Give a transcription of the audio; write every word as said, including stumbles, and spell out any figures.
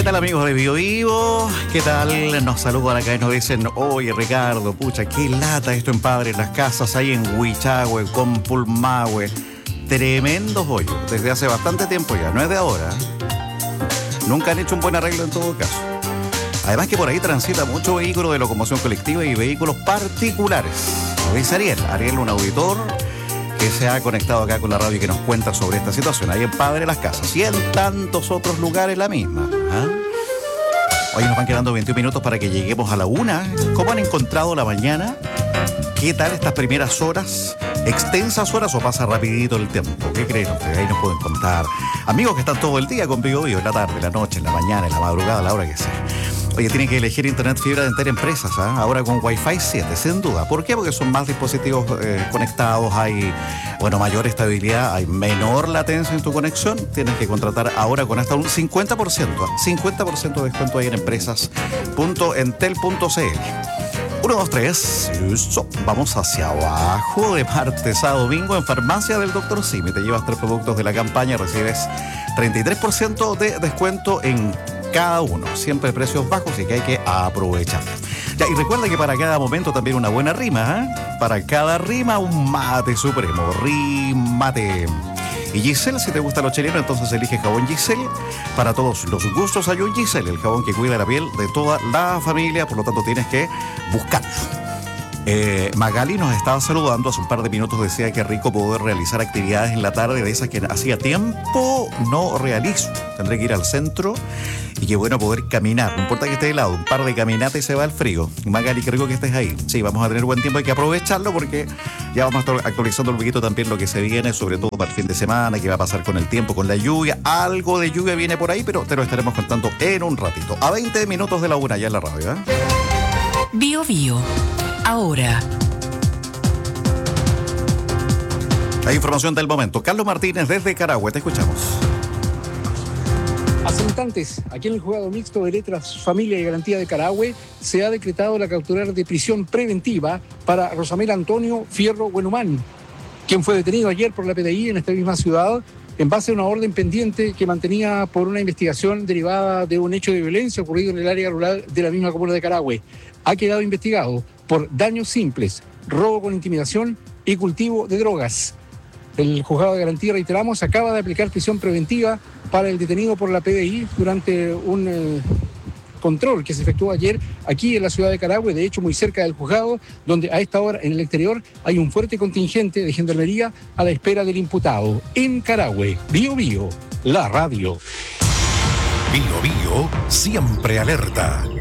tal, amigos de Bio Vivo? ¿Qué tal? Nos saludan acá y nos dicen: oye, Ricardo, pucha, qué lata esto en Padre Las Casas, ahí en Huichahue, con Pulmahue. Tremendos hoyos, desde hace bastante tiempo ya, no es de ahora. Nunca han hecho un buen arreglo en todo caso. Además que por ahí transita mucho vehículo de locomoción colectiva y vehículos particulares. Lo dice Ariel, Ariel, un auditor que se ha conectado acá con la radio y que nos cuenta sobre esta situación, ahí en Padre Las Casas y en tantos otros lugares la misma. ¿Ah? Hoy nos van quedando veintiún minutos para que lleguemos a la una. ¿Cómo han encontrado la mañana? ¿Qué tal estas primeras horas? ¿Extensas horas o pasa rapidito el tiempo? ¿Qué creen ustedes? Ahí nos pueden contar. Amigos que están todo el día con Bio Bio, en la tarde, en la noche, en la mañana, en la madrugada, a la hora que sea. Oye, tienen que elegir internet fibra de Entel Empresas, ¿eh? Ahora con Wi-Fi siete, sin duda. ¿Por qué? Porque son más dispositivos eh, conectados, hay, bueno, mayor estabilidad, hay menor latencia en tu conexión. Tienes que contratar ahora con hasta un cincuenta por ciento, ¿eh? cincuenta por ciento de descuento ahí en empresas punto entel punto c l. uno, dos, tres, listo. Vamos hacia abajo de martes a domingo en Farmacia del Doctor Simi. Te llevas tres productos de la campaña, recibes treinta y tres por ciento de descuento en cada uno. Siempre precios bajos y que hay que aprovechar. Ya, y recuerda que para cada momento también una buena rima, ¿eh? Para cada rima un mate supremo. Rímate. Y Giselle, si te gusta lo chileno, entonces elige jabón Giselle. Para todos los gustos hay un Giselle, el jabón que cuida la piel de toda la familia, por lo tanto tienes que buscarlo. Eh, Magali nos estaba saludando hace un par de minutos, decía que rico poder realizar actividades en la tarde de esas que hacía tiempo no realizo. Tendré que ir al centro y qué bueno poder caminar, no importa que esté helado, un par de caminatas y se va al frío. Magali, qué rico que estés ahí. Sí, vamos a tener buen tiempo, hay que aprovecharlo porque ya vamos a estar actualizando un poquito también lo que se viene, sobre todo para el fin de semana, qué va a pasar con el tiempo, con la lluvia. Algo de lluvia viene por ahí, pero te lo estaremos contando en un ratito. A veinte minutos de la una ya en la radio, ¿eh? Bio Bio. Ahora. La información del momento. Carlos Martínez desde Carahue, te escuchamos. Hace instantes, aquí en el juzgado mixto de letras, familia y garantía de Carahue, se ha decretado la captura de prisión preventiva para Rosamel Antonio Fierro Buenumán, quien fue detenido ayer por la P D I en esta misma ciudad en base a una orden pendiente que mantenía por una investigación derivada de un hecho de violencia ocurrido en el área rural de la misma comuna de Carahue. Ha quedado investigado por daños simples, robo con intimidación y cultivo de drogas. El juzgado de garantía, reiteramos, acaba de aplicar prisión preventiva para el detenido por la P D I durante un eh, control que se efectuó ayer aquí en la ciudad de Carahue, de hecho muy cerca del juzgado, donde a esta hora en el exterior hay un fuerte contingente de gendarmería a la espera del imputado. En Carahue, Bio Bio, la radio. Bio Bio, siempre alerta.